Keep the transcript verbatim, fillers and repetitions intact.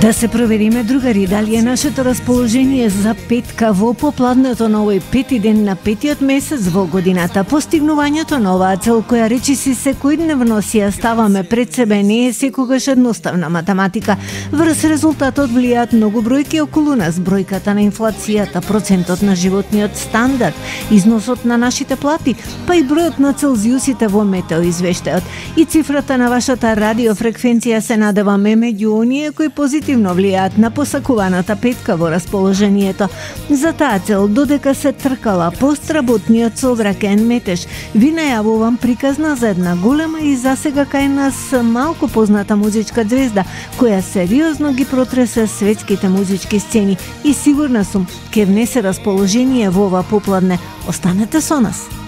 Да се провериме, другари, дали е нашето расположение за петка во попладнето на овој пети ден на петиот месец во годината. Постигнувањето на оваа цел, која речиси секојдневно си ја ставаме пред себе, не е секогаш едноставна математика. Врз резултатот влијаат многу бројки околу нас, бројката на инфлацијата, процентот на животниот стандард, износот на нашите плати, па и бројот на целзиусите во метеоизвештајот. И цифрата на вашата радиофреквенција се надеваме меѓу оние кои позитивно влијаат на посакуваната петка во расположението. За таа цел, додека се тркала постработниот совраќаен метеж, ви најавувам приказна за една голема и засега кај нас малку позната музичка звезда, која сериозно ги протресе светските музички сцени и сигурна сум ќе внесе расположение во ова попладне. Останете со нас.